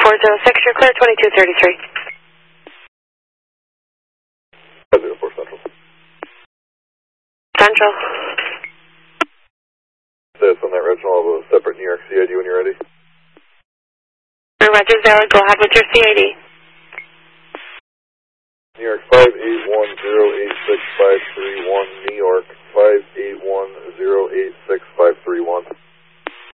406, you're clear, 2233. 504 Central. Central. Status on that Reginald, I'll have a separate New York CID when you're ready. Roger, valid, go ahead with your CID. New York 581086531, New York 581086531.